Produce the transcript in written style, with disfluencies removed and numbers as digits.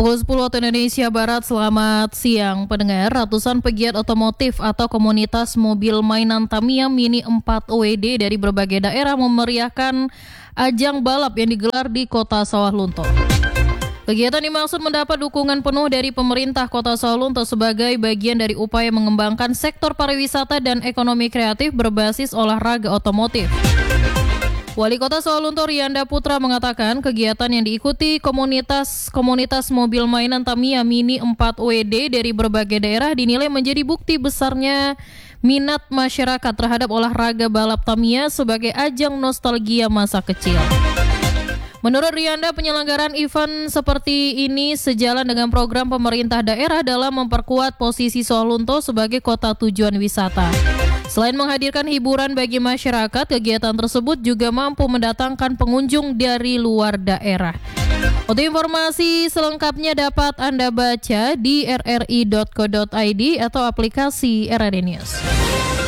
Pukul 10 waktu Indonesia Barat, selamat siang pendengar. Ratusan pegiat otomotif atau komunitas mobil mainan Tamiya Mini 4 WD dari berbagai daerah memeriahkan ajang balap yang digelar di Kota Sawalunto. Kegiatan dimaksud mendapat dukungan penuh dari pemerintah Kota Sawalunto sebagai bagian dari upaya mengembangkan sektor pariwisata dan ekonomi kreatif berbasis olahraga otomotif. Wali Kota Sawalunto Rianda Putra mengatakan kegiatan yang diikuti komunitas mobil mainan Tamiya Mini 4 WD dari berbagai daerah dinilai menjadi bukti besarnya minat masyarakat terhadap olahraga balap Tamiya sebagai ajang nostalgia masa kecil. Menurut Rianda, penyelenggaraan event seperti ini sejalan dengan program pemerintah daerah dalam memperkuat posisi Sawalunto sebagai kota tujuan wisata. Selain menghadirkan hiburan bagi masyarakat, kegiatan tersebut juga mampu mendatangkan pengunjung dari luar daerah. Untuk informasi selengkapnya dapat Anda baca di rri.co.id atau aplikasi RRI News.